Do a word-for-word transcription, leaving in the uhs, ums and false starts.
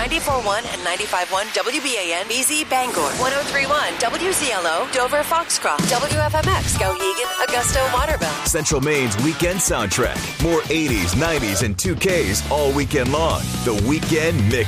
ninety-four point one and ninety-five point one W B A N B Z Bangor, one oh three point one W Z L O Dover Foxcroft, W F M X Skowhegan, Augusta, Waterville. Central Maine's weekend soundtrack. More eighties, nineties, and two Ks all weekend long. The Weekend Mix.